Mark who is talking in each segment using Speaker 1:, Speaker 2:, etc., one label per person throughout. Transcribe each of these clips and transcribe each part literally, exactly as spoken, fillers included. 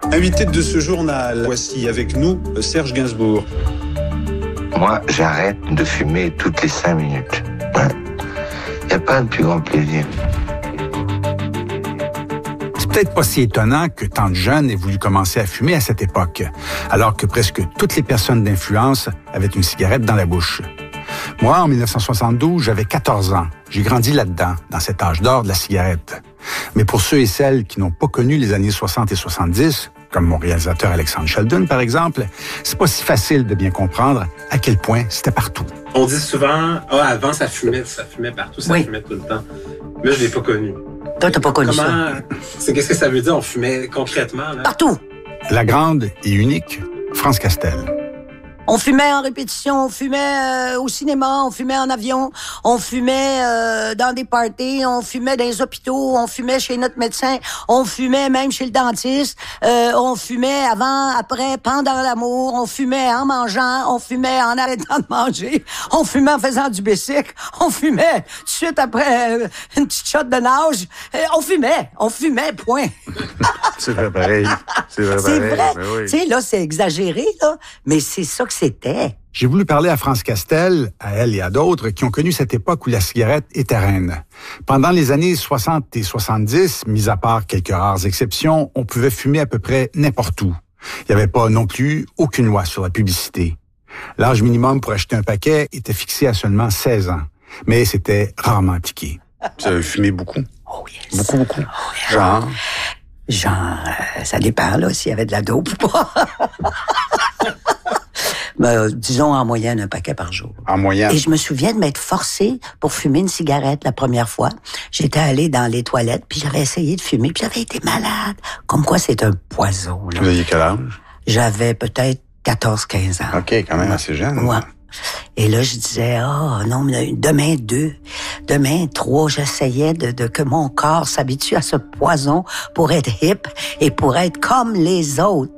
Speaker 1: Invité de ce journal, voici avec nous Serge Gainsbourg.
Speaker 2: Moi, j'arrête de fumer toutes les cinq minutes. Il n'y a pas de plus grand plaisir.
Speaker 3: C'est peut-être pas si étonnant que tant de jeunes aient voulu commencer à fumer à cette époque, alors que presque toutes les personnes d'influence avaient une cigarette dans la bouche. Moi, en dix-neuf cent soixante-douze, j'avais quatorze ans. J'ai grandi là-dedans, dans cet âge d'or de la cigarette. Mais pour ceux et celles qui n'ont pas connu les années soixante et soixante-dix, comme mon réalisateur Alexandre Sheldon, par exemple, c'est pas si facile de bien comprendre à quel point c'était partout.
Speaker 4: On dit souvent, ah, avant, ça fumait, ça fumait partout, ça oui. fumait tout le temps. Mais je l'ai pas connu.
Speaker 5: Toi, t'as pas connu
Speaker 4: Comment,
Speaker 5: ça.
Speaker 4: C'est, qu'est-ce que ça veut dire, on fumait concrètement, là?
Speaker 5: Partout.
Speaker 3: La grande et unique France Castel.
Speaker 5: On fumait en répétition, on fumait euh, au cinéma, on fumait en avion, on fumait euh, dans des parties, on fumait dans les hôpitaux, on fumait chez notre médecin, on fumait même chez le dentiste, euh, on fumait avant, après, pendant l'amour, on fumait en mangeant, on fumait en arrêtant de manger, on fumait en faisant du bicycle, on fumait tout de suite après euh, une petite shot de nage, euh, on fumait, on fumait, point.
Speaker 3: C'est vrai pareil. C'est vrai
Speaker 5: C'est
Speaker 3: pareil.
Speaker 5: vrai.
Speaker 3: Oui.
Speaker 5: Tu sais, là, c'est exagéré, là, mais c'est ça que c'était.
Speaker 3: J'ai voulu parler à France Castel, à elle et à d'autres qui ont connu cette époque où la cigarette était reine. Pendant les années soixante et soixante-dix, mis à part quelques rares exceptions, on pouvait fumer à peu près n'importe où. Il n'y avait pas non plus aucune loi sur la publicité. L'âge minimum pour acheter un paquet était fixé à seulement seize ans, mais c'était rarement appliqué.
Speaker 1: Vous avez fumé beaucoup?
Speaker 5: Oh yes.
Speaker 3: Beaucoup, beaucoup.
Speaker 5: Oh, yes.
Speaker 3: Genre?
Speaker 5: Genre, euh, ça dépend, là, s'il y avait de la dope ou pas. Ben, disons en moyenne un paquet par jour.
Speaker 3: En moyenne.
Speaker 5: Et je me souviens de m'être forcée pour fumer une cigarette la première fois. J'étais allée dans les toilettes, puis j'avais essayé de fumer, puis j'avais été malade. Comme quoi c'est un poison, là.
Speaker 3: Vous aviez quel âge?
Speaker 5: J'avais peut-être quatorze quinze ans.
Speaker 3: OK, quand même assez jeune.
Speaker 5: Ouais. Et là, je disais, ah, oh, non, mais demain deux, demain trois, j'essayais de, de que mon corps s'habitue à ce poison pour être hip et pour être comme les autres.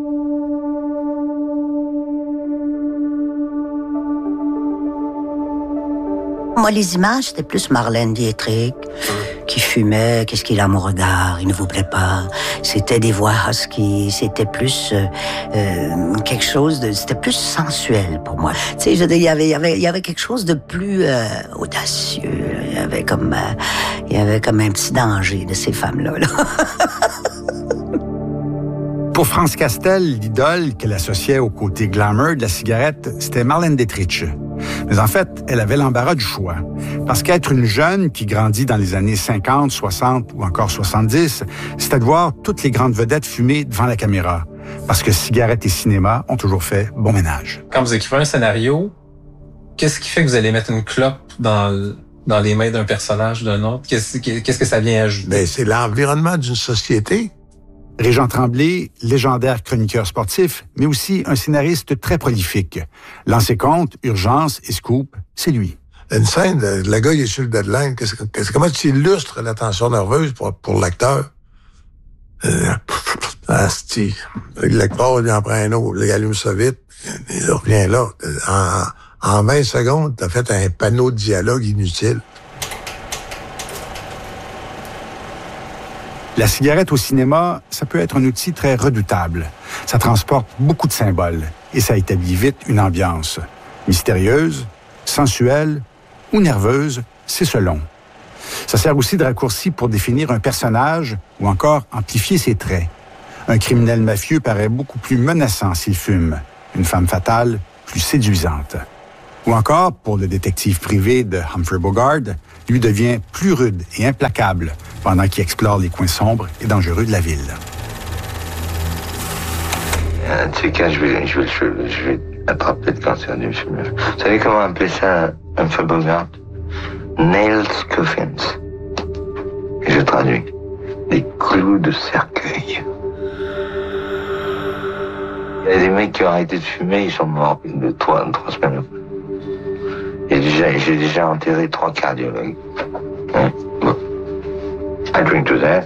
Speaker 5: Moi, les images, c'était plus Marlène Dietrich, qui fumait, qu'est-ce qu'il a mon regard, il ne vous plaît pas. C'était des voix husky, c'était plus euh, euh, quelque chose de, c'était plus sensuel pour moi. Tu sais, je veux dire, il y avait, il y avait, il y avait quelque chose de plus euh, audacieux. Il y avait comme, euh, il y avait comme un petit danger de ces femmes-là, là.
Speaker 3: Pour France Castel, l'idole qu'elle associait au côté glamour de la cigarette, c'était Marlène Dietrich. Mais en fait, elle avait l'embarras du choix. Parce qu'être une jeune qui grandit dans les années cinquante, soixante ou encore soixante-dix, c'était de voir toutes les grandes vedettes fumer devant la caméra. Parce que cigarette et cinéma ont toujours fait bon ménage.
Speaker 6: Quand vous écrivez un scénario, qu'est-ce qui fait que vous allez mettre une clope dans, dans les mains d'un personnage ou d'un autre? Qu'est-ce, qu'est-ce que ça vient ajouter?
Speaker 7: Ben, c'est l'environnement d'une société.
Speaker 3: Régent Tremblay, légendaire chroniqueur sportif, mais aussi un scénariste très prolifique. Lancez compte, Urgence et Scoop, c'est lui.
Speaker 7: Une scène, le gars, il est sur le deadline. Qu'est-ce, qu'est-ce, comment tu illustres la tension nerveuse pour, pour l'acteur? Euh, asti. L'acteur, il en prend un autre. Il allume ça vite. Il revient là. En, en vingt secondes, t'as fait un panneau de dialogue inutile.
Speaker 3: La cigarette au cinéma, ça peut être un outil très redoutable. Ça transporte beaucoup de symboles et ça établit vite une ambiance. Mystérieuse, sensuelle ou nerveuse, c'est selon. Ça sert aussi de raccourci pour définir un personnage ou encore amplifier ses traits. Un criminel mafieux paraît beaucoup plus menaçant s'il fume. Une femme fatale, plus séduisante. Ou encore, pour le détective privé de Humphrey Bogart, lui devient plus rude et implacable pendant qu'il explore les coins sombres et dangereux de la ville.
Speaker 2: Un de ces cas, je vais, je vais, je vais, je vais attraper le cancer du fumeur. Vous savez comment appeler ça, Humphrey Bogart? Nails coffins. Et je traduis. Des clous de cercueil. Il y a des mecs qui ont arrêté de fumer, ils sont morts de trois, trois semaines après. J'ai déjà, j'ai déjà enterré trois cardiologues. Hein? Bon. I drink to that.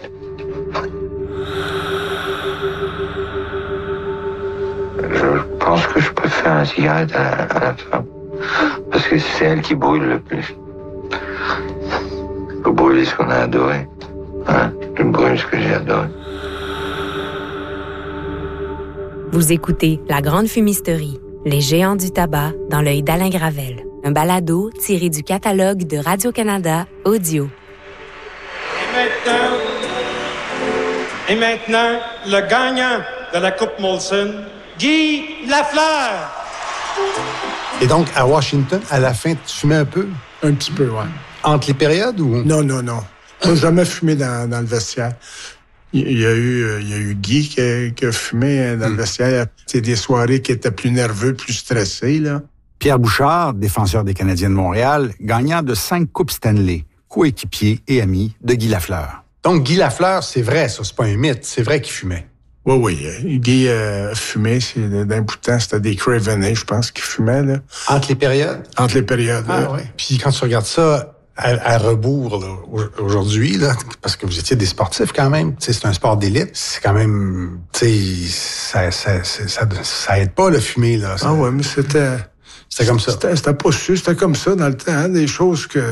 Speaker 2: Je pense que je préfère la cigarette à la, à la femme. Parce que c'est elle qui brûle le plus. Il faut brûler ce qu'on a adoré. Hein? Je brûle ce que j'ai adoré.
Speaker 8: Vous écoutez La Grande Fumisterie, les géants du tabac dans l'œil d'Alain Gravel. Un balado tiré du catalogue de Radio-Canada Audio.
Speaker 9: Et maintenant, et maintenant, le gagnant de la Coupe Molson, Guy Lafleur.
Speaker 3: Et donc, à Washington, à la fin, tu fumais un peu?
Speaker 10: Un petit peu, ouais.
Speaker 3: Entre les périodes ou?
Speaker 10: Non, non, non. Moi, j'ai jamais fumé dans, dans le vestiaire. Il y a eu, il y a eu Guy qui a, qui a fumé dans le vestiaire. C'est des soirées qui étaient plus nerveux, plus stressés, là.
Speaker 3: Pierre Bouchard, défenseur des Canadiens de Montréal, gagnant de cinq Coupes Stanley, coéquipier et ami de Guy Lafleur. Donc, Guy Lafleur, c'est vrai, ça, c'est pas un mythe, c'est vrai qu'il fumait.
Speaker 10: Oui, oui. Guy euh, fumait, c'est, d'un bout de temps, c'était des Cravenets, je pense, qu'il fumait, là.
Speaker 3: Entre les périodes?
Speaker 10: Entre les périodes,
Speaker 3: Ah,
Speaker 10: là.
Speaker 3: oui. Puis quand tu regardes ça à, à rebours, là, aujourd'hui, là, parce que vous étiez des sportifs quand même, tu sais, c'est un sport d'élite, c'est quand même, tu sais, ça, ça, ça, ça, ça aide pas, le fumer, là. Ça,
Speaker 10: ah ouais, mais c'était...
Speaker 3: C'était comme ça.
Speaker 10: C'était, c'était pas sûr, c'était comme ça dans le temps, hein, des choses que...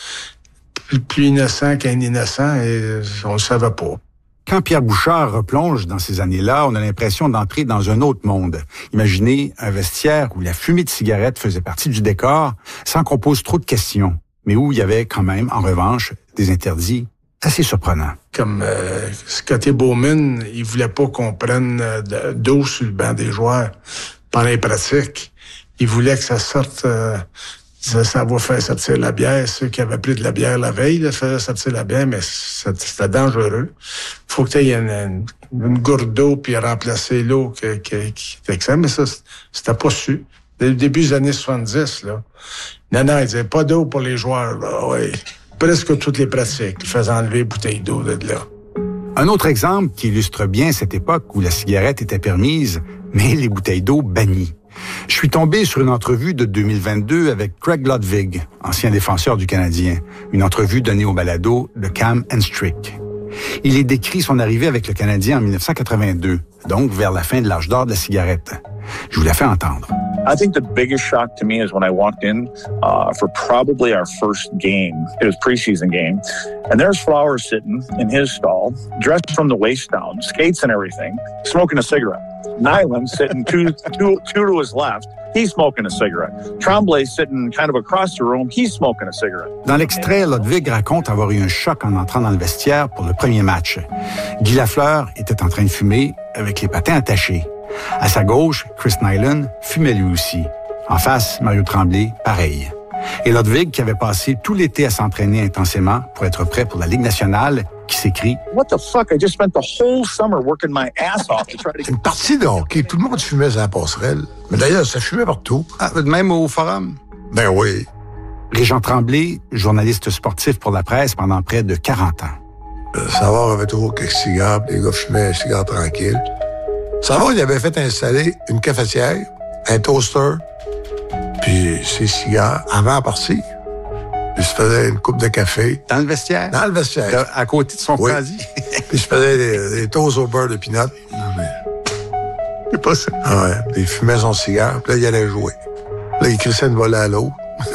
Speaker 10: Plus, plus innocent qu'un innocent, et on le savait pas.
Speaker 3: Quand Pierre Bouchard replonge dans ces années-là, on a l'impression d'entrer dans un autre monde. Imaginez un vestiaire où la fumée de cigarette faisait partie du décor sans qu'on pose trop de questions, mais où il y avait quand même, en revanche, des interdits assez surprenants.
Speaker 10: Comme euh, Scotty Bowman, il voulait pas qu'on prenne euh, d'eau sur le banc des joueurs pendant les pratiques. Il voulait que ça sorte... Euh, Ça, ça va faire sortir la bière. Ceux qui avaient pris de la bière la veille, là, ça faisait sortir la bière, mais c'était dangereux. Faut que tu aies une, une, une gourde d'eau puis remplacer l'eau qui, qui, qui était excellente. Mais ça, c'était pas su. Dès le début des années soixante-dix, là. Non, non, ils disaient pas d'eau pour les joueurs, là. Ouais. Presque toutes les pratiques. Ils faisaient enlever les bouteilles d'eau de là.
Speaker 3: Un autre exemple qui illustre bien cette époque où la cigarette était permise, mais les bouteilles d'eau bannies. Je suis tombé sur une entrevue de deux mille vingt-deux avec Craig Ludwig, ancien défenseur du Canadien, une entrevue donnée au balado de Cam Enstrick. Il y décrit son arrivée avec le Canadien en dix-neuf cent quatre-vingt-deux, donc vers la fin de l'âge d'or de la cigarette. Je vous la fais entendre.
Speaker 11: I think the biggest shock to me is when I walked in uh, for probably our first game. It was preseason game. And there's Flowers sitting in his stall, dressed from the waist down, skates and everything, smoking a cigarette. Nyland sitting two, two, two to his left, he's smoking a cigarette. Tremblay sitting kind of across the room, he's smoking a cigarette.
Speaker 3: Dans l'extrait, Ludwig raconte avoir eu un choc en entrant dans le vestiaire pour le premier match. Guy Lafleur était en train de fumer avec les patins attachés. À sa gauche, Chris Nyland fumait lui aussi. En face, Mario Tremblay, pareil. Et Ludwig, qui avait passé tout l'été à s'entraîner intensément pour être prêt pour la Ligue nationale, qui s'écrie «
Speaker 11: What the fuck? I just spent the whole summer working my ass off to try to... »
Speaker 7: Une partie de hockey, tout le monde fumait sur la passerelle. Mais d'ailleurs, ça fumait partout.
Speaker 3: Ah, même au forum?
Speaker 7: Ben oui.
Speaker 3: Régent Tremblay, journaliste sportif pour la presse pendant près de quarante ans.
Speaker 7: Euh, Savard avait toujours quelques cigares, les gars fumaient un cigare tranquille. Savard, il avait fait installer une cafetière, un toaster, puis ses cigares avant la partie. Puis il se faisait une coupe de café.
Speaker 3: Dans le vestiaire?
Speaker 7: Dans le vestiaire.
Speaker 3: De, à côté de son
Speaker 7: oui.
Speaker 3: quasi.
Speaker 7: Puis il se faisait des, des toasts au beurre de pinot. Non, mais...
Speaker 3: C'est pas ça.
Speaker 7: Ah ouais. Puis il fumait son cigare, puis là, il allait jouer. Là, il crissait une volée à l'autre.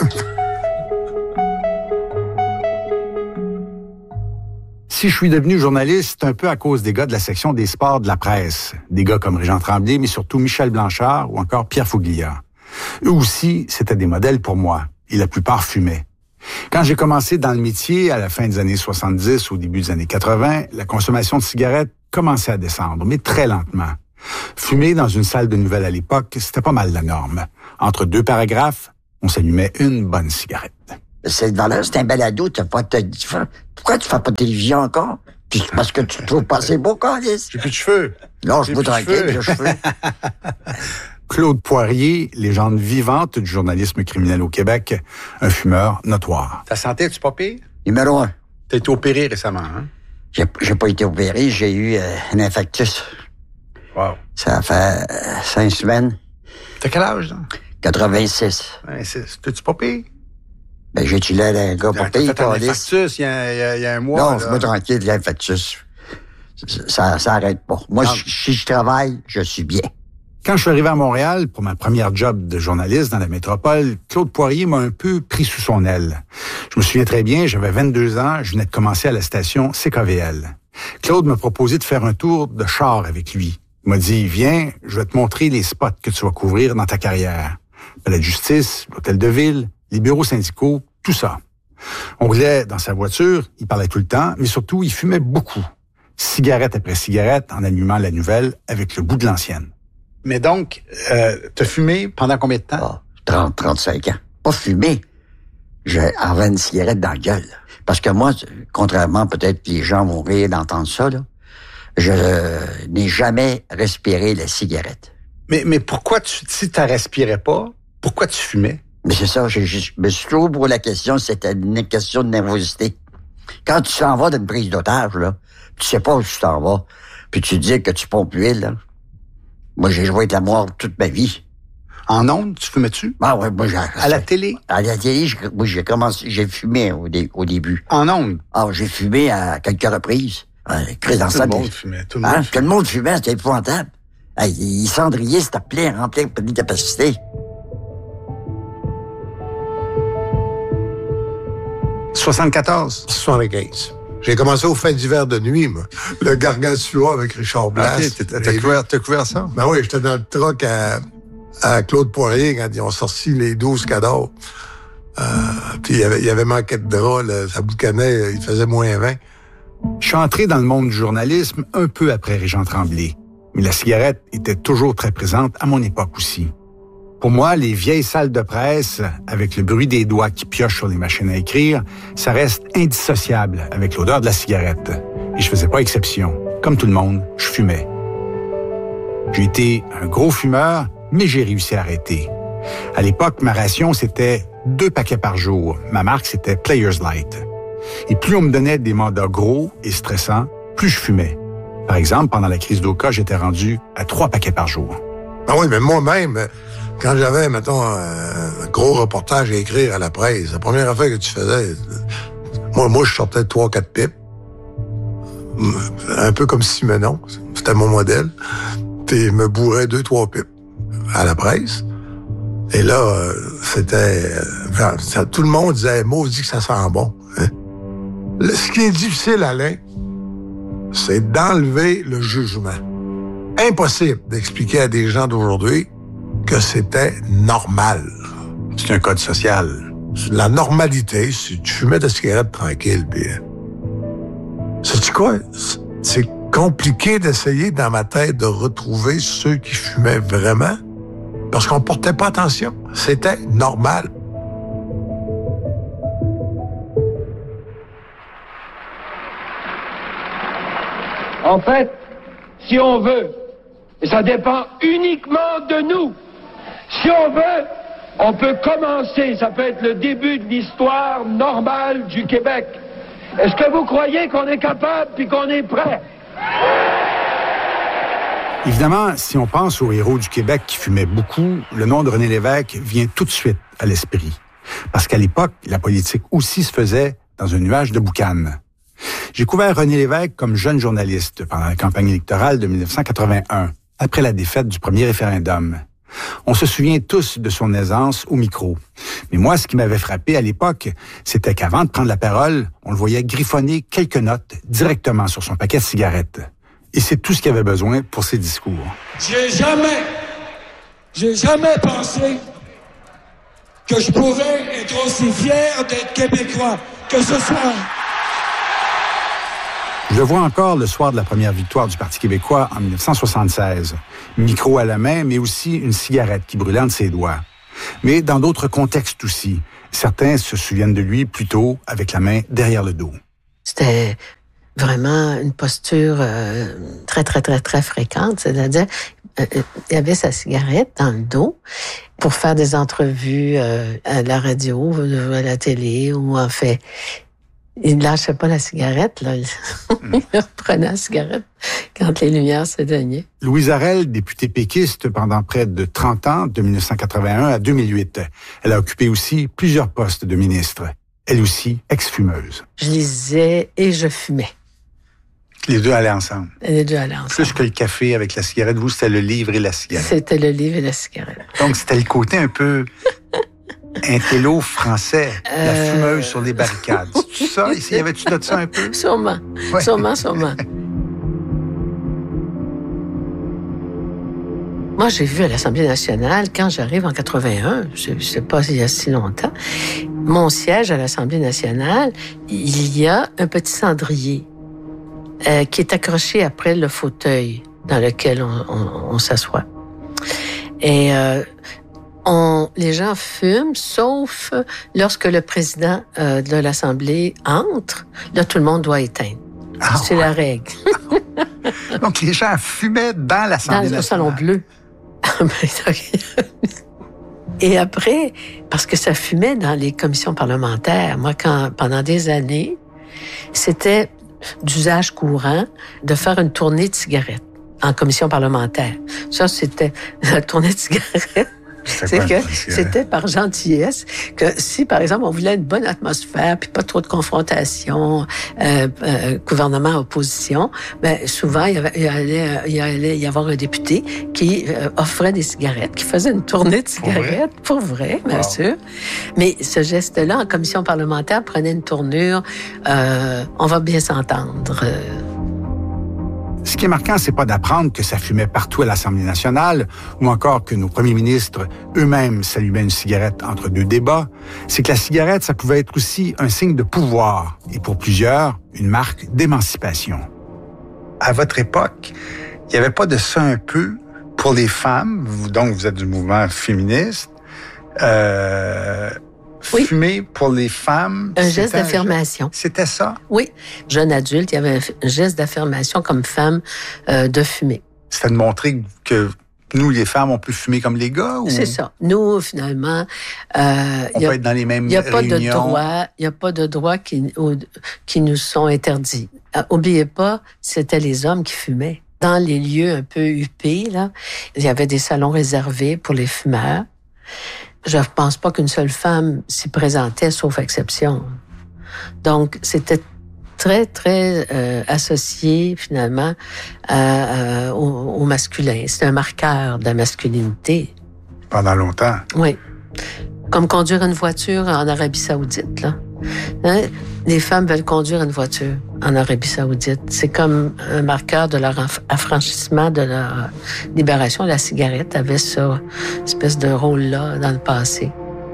Speaker 3: Si je suis devenu journaliste, c'est un peu à cause des gars de la section des sports de la presse. Des gars comme Régent Tremblay, mais surtout Michel Blanchard ou encore Pierre Fouglia. Eux aussi, c'était des modèles pour moi. Et la plupart fumaient. Quand j'ai commencé dans le métier, à la fin des années soixante-dix, au début des années quatre-vingts, la consommation de cigarettes commençait à descendre, mais très lentement. Fumer dans une salle de nouvelles à l'époque, c'était pas mal la norme. Entre deux paragraphes, on s'allumait une bonne cigarette.
Speaker 5: Cette valeur, c'est un balado, t'as pas de... Pourquoi tu fais pas de télévision encore? Puis parce que tu te trouves pas assez beau, Carlis?
Speaker 3: J'ai plus de cheveux.
Speaker 5: Non, je peux tranquille, j'ai cheveux.
Speaker 3: Claude Poirier, légende vivante du journalisme criminel au Québec, un fumeur notoire. Ta santé, es-tu pas pire?
Speaker 5: Numéro un.
Speaker 3: T'as été opéré récemment, hein?
Speaker 5: J'ai, j'ai pas été opéré, j'ai eu euh, un infarctus.
Speaker 3: Wow.
Speaker 5: Ça fait euh, cinq semaines.
Speaker 3: T'as quel âge, là?
Speaker 5: quatre-vingt-six.
Speaker 3: quatre-vingt-six. T'es-tu pas pire?
Speaker 5: Ben, j'ai-tu l'air d'un gars pas pire,
Speaker 3: T'as fait un infarctus il y a, il y a, il y a un mois.
Speaker 5: Non, c'est pas tranquille, l'infarctus. Ça, ça arrête pas. Moi,
Speaker 3: non.
Speaker 5: si je travaille, je suis bien.
Speaker 3: Quand je suis arrivé à Montréal pour ma première job de journaliste dans la métropole, Claude Poirier m'a un peu pris sous son aile. Je me souviens très bien, j'avais vingt-deux ans, je venais de commencer à la station C K V L. Claude m'a proposé de faire un tour de char avec lui. Il m'a dit, viens, je vais te montrer les spots que tu vas couvrir dans ta carrière. La justice, l'hôtel de ville, les bureaux syndicaux, tout ça. On roulait dans sa voiture, il parlait tout le temps, mais surtout, il fumait beaucoup. Cigarette après cigarette, en allumant la nouvelle avec le bout de l'ancienne. Mais donc, euh, t'as fumé pendant combien de temps?
Speaker 12: Ah, trente, trente-cinq ans. Pas fumé. J'avais une cigarette dans la gueule. Parce que moi, contrairement, peut-être les gens vont rire d'entendre ça, là, je n'ai jamais respiré la cigarette.
Speaker 3: Mais, mais pourquoi tu, si t'en respirais pas, pourquoi tu fumais?
Speaker 12: Mais c'est ça, je, je, je me suis toujours posé la question, c'était une question de nervosité. Quand tu s'en vas d'une prise d'otage, là, tu sais pas où tu t'en vas, puis tu dis que tu pompes l'huile, là. Moi, j'ai joué avec la mort toute ma vie.
Speaker 3: En ondes, tu fumais-tu?
Speaker 12: Ah ouais, moi, j'ai...
Speaker 3: À la télé?
Speaker 12: À la télé, j'ai, moi, j'ai commencé, j'ai fumé au, dé, au début.
Speaker 3: En ondes?
Speaker 12: Ah, j'ai fumé à quelques reprises. Euh,
Speaker 3: tout, le ça, monde fumait, tout le monde
Speaker 12: hein?
Speaker 3: fumait.
Speaker 12: Tout le monde fumait, c'était épouvantable. Hey, les cendriers, c'était plein, rempli de capacité.
Speaker 3: soixante-quatorze?
Speaker 7: soixante-quinze. J'ai commencé aux fêtes d'hiver de nuit, moi. Le Gargantua avec Richard Blas.
Speaker 13: Okay, t'as, t'as, couvert, t'as couvert ça?
Speaker 7: Ben oui, j'étais dans le truck à, à Claude Poirier quand ils ont sorti les douze cadavres. Euh, puis il y avait, il y avait manqué de drap, là, ça boucanait, il faisait moins vingt.
Speaker 3: Je suis entré dans le monde du journalisme un peu après Régent Tremblay. Mais la cigarette était toujours très présente à mon époque aussi. Pour moi, les vieilles salles de presse, avec le bruit des doigts qui piochent sur les machines à écrire, ça reste indissociable avec l'odeur de la cigarette. Et je faisais pas exception. Comme tout le monde, je fumais. J'ai été un gros fumeur, mais j'ai réussi à arrêter. À l'époque, ma ration, c'était deux paquets par jour. Ma marque, c'était Players Light. Et plus on me donnait des mandats gros et stressants, plus je fumais. Par exemple, pendant la crise d'Oka, j'étais rendu à trois paquets par jour.
Speaker 7: Ah oui, mais moi-même, quand j'avais, mettons, un gros reportage à écrire à la presse, la première affaire que tu faisais, moi, moi je sortais trois, quatre pipes. Un peu comme Simenon, c'était mon modèle. Puis je me bourrais deux, trois pipes à la presse. Et là, c'était... Ça, tout le monde disait, maudit que ça sent bon. Hein? Le, ce qui est difficile, Alain, c'est d'enlever le jugement. Impossible d'expliquer à des gens d'aujourd'hui que c'était normal.
Speaker 3: C'est un code social.
Speaker 7: La normalité, si tu fumais ta cigarette tranquille, puis... Sais-tu quoi? C'est compliqué d'essayer, dans ma tête, de retrouver ceux qui fumaient vraiment, parce qu'on portait pas attention. C'était normal.
Speaker 14: En fait, si on veut, et ça dépend uniquement de nous, si on veut, on peut commencer, ça peut être le début de l'histoire normale du Québec. Est-ce que vous croyez qu'on est capable puis qu'on est prêt?
Speaker 3: Évidemment, si on pense aux héros du Québec qui fumaient beaucoup, le nom de René Lévesque vient tout de suite à l'esprit. Parce qu'à l'époque, la politique aussi se faisait dans un nuage de boucan. J'ai couvert René Lévesque comme jeune journaliste pendant la campagne électorale de dix-neuf cent quatre-vingt-un, après la défaite du premier référendum. On se souvient tous de son aisance au micro. Mais moi, ce qui m'avait frappé à l'époque, c'était qu'avant de prendre la parole, on le voyait griffonner quelques notes directement sur son paquet de cigarettes. Et c'est tout ce qu'il avait besoin pour ses discours.
Speaker 14: J'ai jamais, j'ai jamais pensé que je pouvais être aussi fier d'être Québécois que ce soir.
Speaker 3: Je le vois encore le soir de la première victoire du Parti québécois en dix-neuf cent soixante-seize. Micro à la main, mais aussi une cigarette qui brûlait entre ses doigts. Mais dans d'autres contextes aussi. Certains se souviennent de lui plutôt avec la main derrière le dos.
Speaker 15: C'était vraiment une posture euh, très, très, très, très fréquente. C'est-à-dire, euh, il y avait sa cigarette dans le dos pour faire des entrevues euh, à la radio, à la télé, ou en fait... Il ne lâchait pas la cigarette, là. Il reprenait la cigarette quand les lumières s'éteignaient.
Speaker 3: Louise Arel, députée péquiste pendant près de trente ans, de dix-neuf cent quatre-vingt-un à deux mille huit. Elle a occupé aussi plusieurs postes de ministre. Elle aussi, ex-fumeuse.
Speaker 15: Je lisais et je fumais.
Speaker 3: Les deux allaient ensemble.
Speaker 15: Les deux allaient ensemble.
Speaker 3: Plus que le café avec la cigarette, vous, c'était le livre et la cigarette.
Speaker 15: C'était le livre et la cigarette.
Speaker 3: Donc, c'était le côté un peu... intello français, euh... la fumeuse sur les barricades. C'est ça? Y avait-tu de ça un peu?
Speaker 15: Sûrement. Ouais. Sûrement, sûrement. Moi, j'ai vu à l'Assemblée nationale, quand j'arrive en quatre-vingt-un, je ne sais pas il y a si longtemps, mon siège à l'Assemblée nationale, il y a un petit cendrier euh, qui est accroché après le fauteuil dans lequel on, on, on s'assoit. Et euh, on, les gens fument, sauf lorsque le président euh, de l'Assemblée entre. Là, tout le monde doit éteindre. Ah, c'est ouais. la règle.
Speaker 3: Donc, les gens fumaient dans l'Assemblée
Speaker 15: dans
Speaker 3: nationale.
Speaker 15: Dans le salon bleu. Et après, parce que ça fumait dans les commissions parlementaires. Moi, quand pendant des années, c'était d'usage courant de faire une tournée de cigarettes en commission parlementaire. Ça, c'était la tournée de cigarettes. C'est que c'était par gentillesse que si, par exemple, on voulait une bonne atmosphère puis pas trop de confrontation, euh, euh, gouvernement-opposition, ben souvent, il y, avait, il, y allait, il y allait y avoir un député qui euh, offrait des cigarettes, qui faisait une tournée de cigarettes, pour vrai, pour vrai bien wow. sûr. Mais ce geste-là, en commission parlementaire, prenait une tournure, euh, on va bien s'entendre. Euh,
Speaker 3: Ce qui est marquant, c'est pas d'apprendre que ça fumait partout à l'Assemblée nationale ou encore que nos premiers ministres eux-mêmes s'allumaient une cigarette entre deux débats. C'est que la cigarette, ça pouvait être aussi un signe de pouvoir et pour plusieurs, une marque d'émancipation. À votre époque, il n'y avait pas de ça un peu pour les femmes, vous, donc vous êtes du mouvement féministe, euh,
Speaker 15: Oui.
Speaker 3: Fumer pour les femmes.
Speaker 15: Un geste d'affirmation.
Speaker 3: C'était ça?
Speaker 15: Oui. Jeune adulte, il y avait un geste d'affirmation comme femme euh, de fumer.
Speaker 3: C'était de montrer que nous, les femmes, on peut fumer comme les gars? Ou...
Speaker 15: C'est ça. Nous, finalement... Euh,
Speaker 3: on
Speaker 15: y a,
Speaker 3: peut être dans les mêmes
Speaker 15: Il n'y a pas
Speaker 3: réunions.
Speaker 15: de droits, il n'y a pas de droits qui, qui nous sont interdits. Euh, oubliez pas, c'était les hommes qui fumaient. Dans les lieux un peu huppés, là, il y avait des salons réservés pour les fumeurs. Je ne pense pas qu'une seule femme s'y présentait, sauf exception. Donc, c'était très, très euh, associé, finalement, à, à, au, au masculin. C'était un marqueur de la masculinité.
Speaker 3: Pendant longtemps?
Speaker 15: Oui. Comme conduire une voiture en Arabie Saoudite, là. Hein? Les femmes veulent conduire une voiture en Arabie Saoudite. C'est comme un marqueur de leur affranchissement, de leur libération. La cigarette avait ça, espèce de rôle-là dans le passé.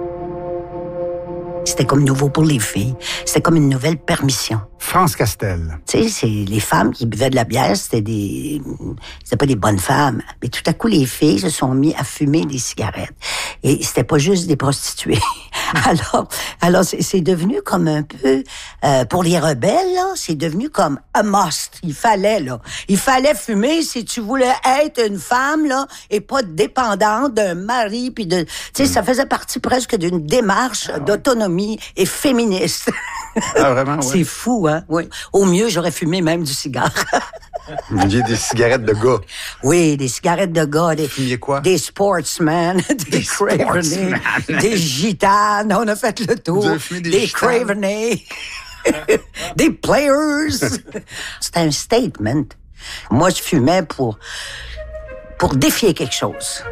Speaker 5: C'était comme nouveau pour les filles. C'était comme une nouvelle permission.
Speaker 3: France Castel.
Speaker 5: Tu sais, c'est les femmes qui buvaient de la bière, c'était des, c'était pas des bonnes femmes. Mais tout à coup, les filles se sont mis à fumer des cigarettes. Et c'était pas juste des prostituées. alors, alors c'est, c'est devenu comme un peu, euh, pour les rebelles, là, c'est devenu comme a must. Il fallait, là. Il fallait fumer si tu voulais être une femme, là, et pas dépendante d'un mari, puis de, tu sais, mm. ça faisait partie presque d'une démarche ah, ouais. d'autonomie et féministe.
Speaker 3: Ah, vraiment, ouais.
Speaker 5: C'est fou, hein? Oui. Au mieux, j'aurais fumé même du cigare.
Speaker 3: Vous vouliez des cigarettes de gars?
Speaker 5: Oui, des cigarettes de gars. Des,
Speaker 3: Fumiez quoi?
Speaker 5: Des sportsmen, des, des cravenés, des gitanes. On a fait le tour.
Speaker 3: Vous avez fumé des,
Speaker 5: des cravenés, des players. C'était un statement. Moi, je fumais pour, pour défier quelque chose.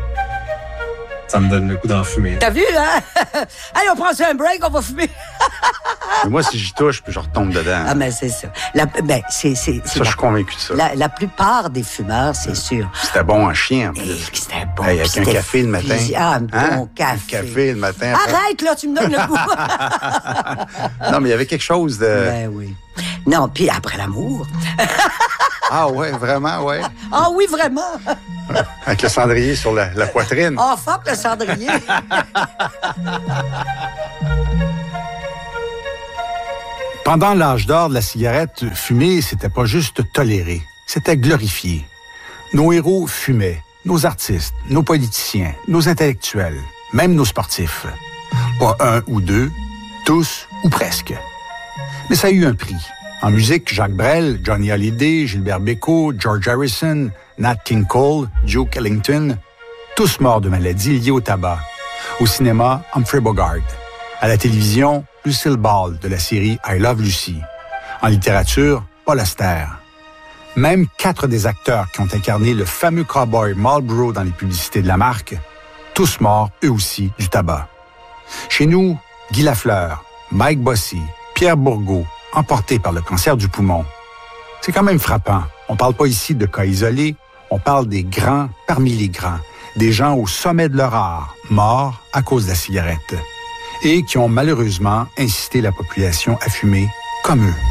Speaker 6: Ça me donne le coup d'en fumer.
Speaker 5: T'as vu, hein? Allez, on prend un break, on va fumer.
Speaker 3: Mais moi, si j'y touche, je retombe dedans.
Speaker 5: Ah, mais c'est ça. La, ben, c'est, c'est, c'est
Speaker 3: ça,
Speaker 5: la,
Speaker 3: je suis convaincu de ça.
Speaker 5: La, la plupart des fumeurs, c'est sûr.
Speaker 3: C'était bon en chien, en plus.
Speaker 5: Et c'était bon.
Speaker 3: Hey, avec un café le matin.
Speaker 5: Ah, un
Speaker 3: hein?
Speaker 5: bon café.
Speaker 3: Un café le matin. Après.
Speaker 5: Arrête, là, tu me donnes le goût.
Speaker 3: Non, mais il y avait quelque chose de...
Speaker 5: Ben oui. Non, puis après l'amour.
Speaker 3: Ah ouais, vraiment, ouais.
Speaker 5: Ah oui, vraiment.
Speaker 3: Avec le cendrier sur la, la poitrine.
Speaker 5: Oh, fuck le cendrier.
Speaker 3: Pendant l'âge d'or de la cigarette, fumer, c'était pas juste toléré, c'était glorifié. Nos héros fumaient, nos artistes, nos politiciens, nos intellectuels, même nos sportifs. Pas un ou deux, tous ou presque. Mais ça a eu un prix. En musique, Jacques Brel, Johnny Hallyday, Gilbert Bécaud, George Harrison, Nat King Cole, Duke Ellington, tous morts de maladies liées au tabac. Au cinéma, Humphrey Bogart. À la télévision, Lucille Ball de la série I Love Lucy. En littérature, Paul Auster. Même quatre des acteurs qui ont incarné le fameux cowboy Marlboro dans les publicités de la marque, tous morts, eux aussi, du tabac. Chez nous, Guy Lafleur, Mike Bossy, Pierre Bourgault, emportés par le cancer du poumon. C'est quand même frappant. On parle pas ici de cas isolés, On parle des grands parmi les grands, des gens au sommet de leur art, morts à cause de la cigarette, et qui ont malheureusement incité la population à fumer comme eux.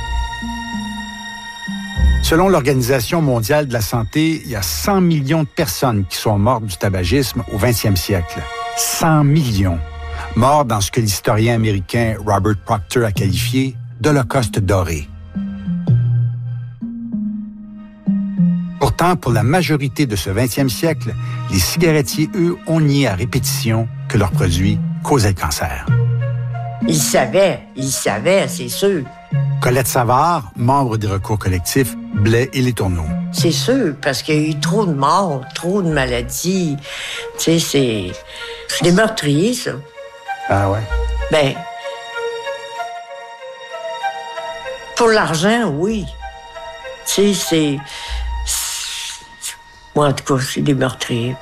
Speaker 3: Selon l'Organisation mondiale de la santé, il y a cent millions de personnes qui sont mortes du tabagisme au vingtième siècle. cent millions. Morts dans ce que l'historien américain Robert Proctor a qualifié d'Holocauste doré. Pourtant, pour la majorité de ce vingtième siècle, les cigarettiers, eux, ont nié à répétition que leurs produits causaient le cancer.
Speaker 16: Ils savaient, ils savaient, c'est sûr.
Speaker 3: Colette Savard, membre des recours collectifs Blais et Les Tourneaux.
Speaker 16: C'est sûr, parce qu'il y a eu trop de morts, trop de maladies. Tu sais, c'est... c'est des meurtriers, ça.
Speaker 3: Ah ouais?
Speaker 16: Ben... pour l'argent, oui. Tu sais, c'est... moi, en tout cas, c'est des meurtriers.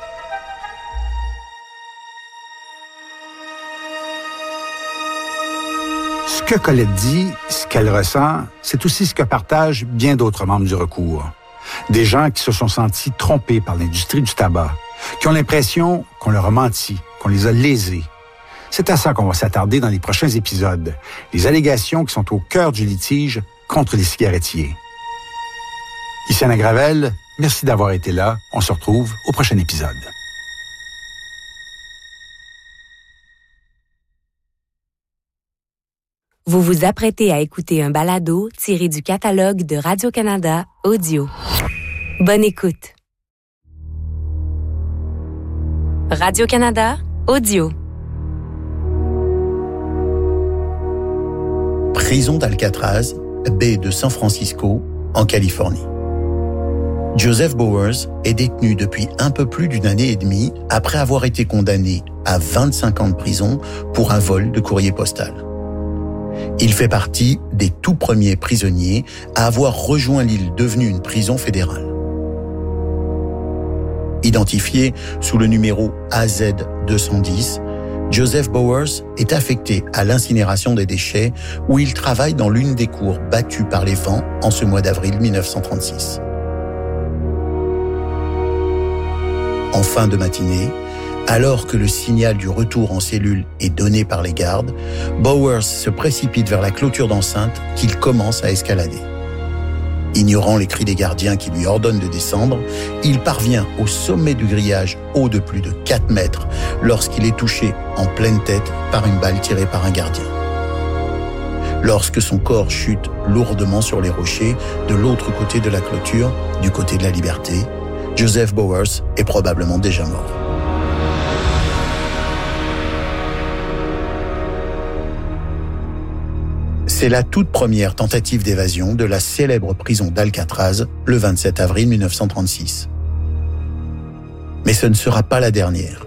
Speaker 3: Ce que Colette dit, ce qu'elle ressent, c'est aussi ce que partagent bien d'autres membres du recours. Des gens qui se sont sentis trompés par l'industrie du tabac, qui ont l'impression qu'on leur a menti, qu'on les a lésés. C'est à ça qu'on va s'attarder dans les prochains épisodes, les allégations qui sont au cœur du litige contre les cigarettiers. Ici Alain Gravel, merci d'avoir été là. On se retrouve au prochain épisode.
Speaker 8: Vous vous apprêtez à écouter un balado tiré du catalogue de Radio-Canada Audio. Bonne écoute. Radio-Canada Audio.
Speaker 17: Prison d'Alcatraz, baie de San Francisco, en Californie. Joseph Bowers est détenu depuis un peu plus d'une année et demie après avoir été condamné à vingt-cinq ans de prison pour un vol de courrier postal. Il fait partie des tout premiers prisonniers à avoir rejoint l'île devenue une prison fédérale. Identifié sous le numéro A Z deux cent dix, Joseph Bowers est affecté à l'incinération des déchets où il travaille dans l'une des cours battues par les vents en ce mois d'avril mille neuf cent trente-six. En fin de matinée, alors que le signal du retour en cellule est donné par les gardes, Bowers se précipite vers la clôture d'enceinte qu'il commence à escalader. Ignorant les cris des gardiens qui lui ordonnent de descendre, il parvient au sommet du grillage haut de plus de quatre mètres lorsqu'il est touché en pleine tête par une balle tirée par un gardien. Lorsque son corps chute lourdement sur les rochers de l'autre côté de la clôture, du côté de la liberté, Joseph Bowers est probablement déjà mort. C'est la toute première tentative d'évasion de la célèbre prison d'Alcatraz le vingt-sept avril mille neuf cent trente-six. Mais ce ne sera pas la dernière.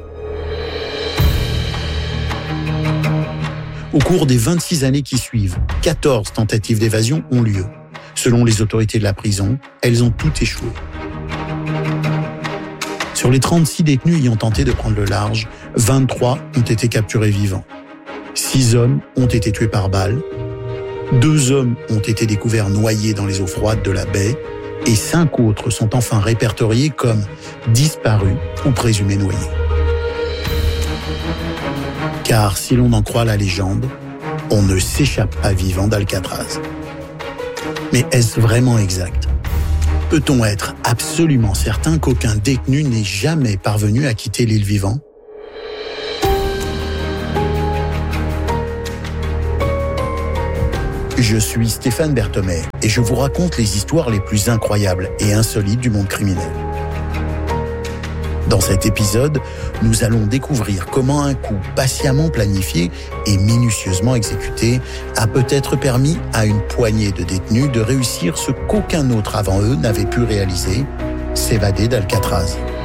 Speaker 17: Au cours des vingt-six années qui suivent, quatorze tentatives d'évasion ont lieu. Selon les autorités de la prison, elles ont toutes échoué. Sur les trente-six détenus ayant tenté de prendre le large, vingt-trois ont été capturés vivants. Six hommes ont été tués par balle. Deux hommes ont été découverts noyés dans les eaux froides de la baie et cinq autres sont enfin répertoriés comme disparus ou présumés noyés. Car si l'on en croit la légende, on ne s'échappe pas vivant d'Alcatraz. Mais est-ce vraiment exact? Peut-on être absolument certain qu'aucun détenu n'est jamais parvenu à quitter l'île vivant? Je suis Stéphane Berthomé et je vous raconte les histoires les plus incroyables et insolites du monde criminel. Dans cet épisode, nous allons découvrir comment un coup patiemment planifié et minutieusement exécuté a peut-être permis à une poignée de détenus de réussir ce qu'aucun autre avant eux n'avait pu réaliser, s'évader d'Alcatraz.